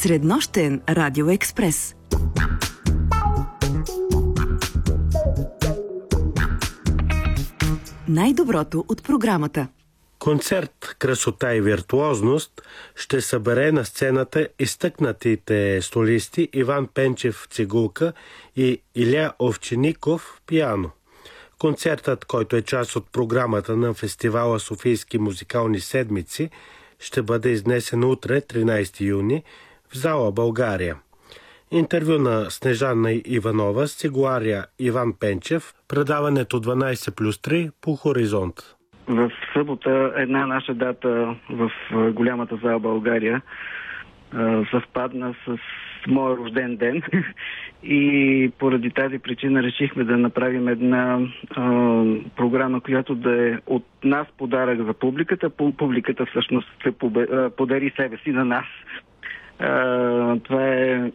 Среднощен радиоекспрес. Най-доброто от програмата. Концерт «Красота и виртуозност» ще събере на сцената изтъкнатите солисти Иван Пенчев цигулка и Иля Овчеников пиано. Концертът, който е част от програмата на фестивала Софийски музикални седмици, ще бъде изнесен утре, 13 юни, в зала България. Интервю на Снежана Иванова с цигуларя Иван Пенчев, предаването 12+3 по Хоризонт. В събота една наша дата в голямата зала България съвпадна с моя рожден ден и поради тази причина решихме да направим една програма, която да е от нас подарък за публиката. Публиката всъщност се подари себе си на нас. Това е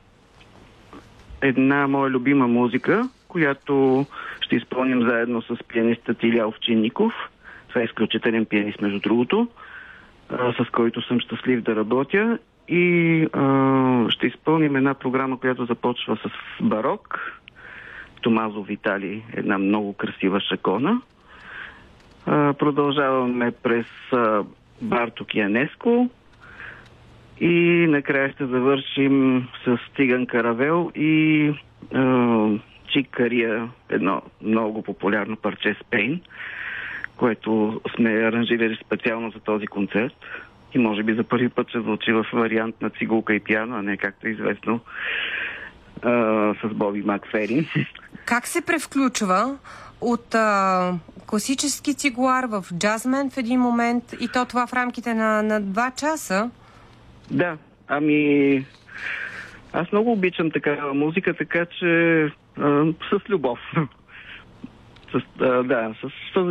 една моя любима музика, която ще изпълним заедно с пианистът Иля Овчеников. Това е изключителен пианист, между другото, с който съм щастлив да работя. И ще изпълним една програма, която започва с барок. Томазо Витали, една много красива шакона. Продължаваме през Барток Янеско. И накрая ще завършим с Тиган Каравел и Чик Кария, едно много популярно парче Спейн, което сме аранжирали специално за този концерт. И може би за първи път ще звучи в вариант на цигулка и пиано, а не както е известно с Боби Макферин. Как се превключва от класически цигулар в джазмен в един момент и то това в рамките на 2 часа? Да, ами аз много обичам такава музика, така че с любов. С